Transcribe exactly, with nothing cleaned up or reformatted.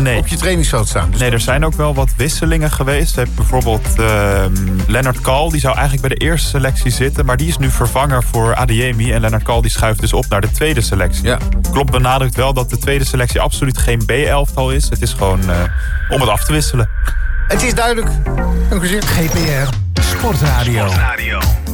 nee. op je trainingsveld staan. Dus nee, er zijn ook wel wat wisselingen geweest. Je hebt bijvoorbeeld uh, Lennart Kal, die zou eigenlijk bij de eerste selectie zitten, maar die is nu vervanger voor Adeyemi. En Lennart Kal die schuift dus op naar de tweede selectie. Ja. Klopt benadrukt wel dat de tweede selectie absoluut geen B-elftal is. Het is gewoon uh, om het af te wisselen. Het is duidelijk. Dank u zeer. G P R Sportradio. Sportradio.